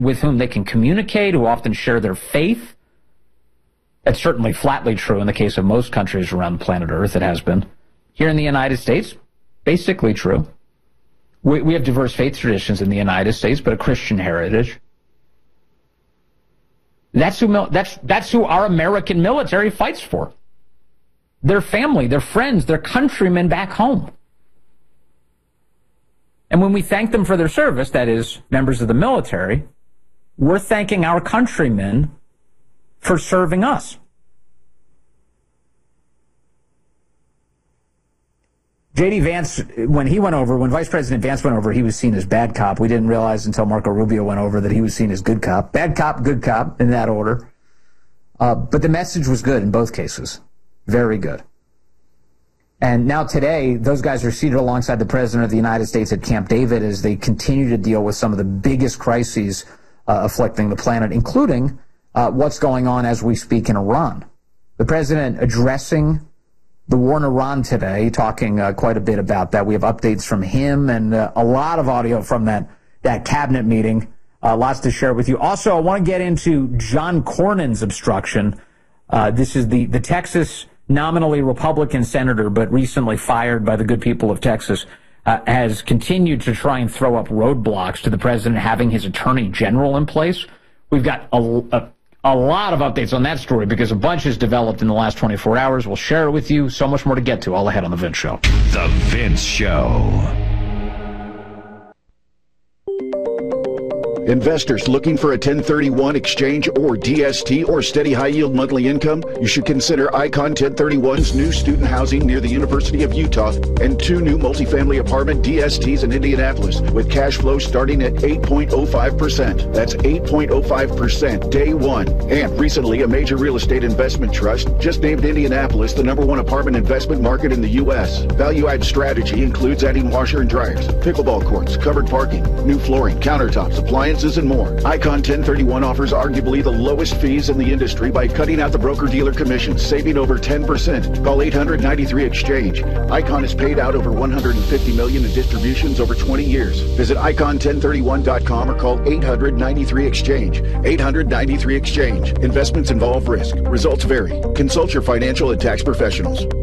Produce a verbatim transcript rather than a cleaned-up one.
with whom they can communicate, who often share their faith. That's certainly flatly true in the case of most countries around planet Earth. It has been. Here in the United States, basically true. We, we have diverse faith traditions in the United States, but a Christian heritage. That's who, that's, that's who our American military fights for. Their family, their friends, their countrymen back home. And when we thank them for their service, that is, members of the military, we're thanking our countrymen for serving us. J D. Vance, when he went over, when Vice President Vance went over, he was seen as bad cop. We didn't realize until Marco Rubio went over that he was seen as good cop. Bad cop, good cop, in that order. Uh, but the message was good in both cases. Very good. And now today, those guys are seated alongside the President of the United States at Camp David as they continue to deal with some of the biggest crises uh, afflicting the planet, including uh, what's going on as we speak in Iran. The President addressing the war in Iran today, talking uh, quite a bit about that. We have updates from him and uh, a lot of audio from that, that cabinet meeting. Uh, lots to share with you. Also, I want to get into John Cornyn's obstruction. Uh, this is the, the Texas nominally Republican senator, but recently fired by the good people of Texas, uh, has continued to try and throw up roadblocks to the president having his attorney general in place. We've got a, a, a lot of updates on that story because a bunch has developed in the last twenty-four hours. We'll share it with you. So much more to get to all ahead on The Vince Show. The Vince Show. Investors looking for a ten thirty-one exchange or D S T or steady high-yield monthly income? You should consider Icon ten thirty-one's new student housing near the University of Utah and two new multifamily apartment D S Ts in Indianapolis with cash flow starting at eight point oh five percent. That's eight point oh five percent day one. And recently, a major real estate investment trust just named Indianapolis the number one apartment investment market in the U S. Value-add strategy includes adding washer and dryers, pickleball courts, covered parking, new flooring, countertops, appliances, and more. Icon ten thirty-one offers arguably the lowest fees in the industry by cutting out the broker-dealer commissions, saving over ten percent. Call eight hundred ninety-three exchange. Icon has paid out over one hundred fifty million dollars in distributions over twenty years. Visit icon ten thirty-one dot com or call eight hundred ninety-three exchange. eight hundred ninety-three exchange. Investments involve risk. Results vary. Consult your financial and tax professionals.